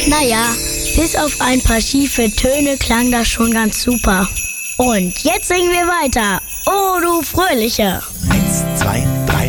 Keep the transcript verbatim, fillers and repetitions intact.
Naja, bis auf ein paar schiefe Töne klang das schon ganz super. Und jetzt singen wir weiter. Oh, du Fröhliche. Eins, zwei, drei.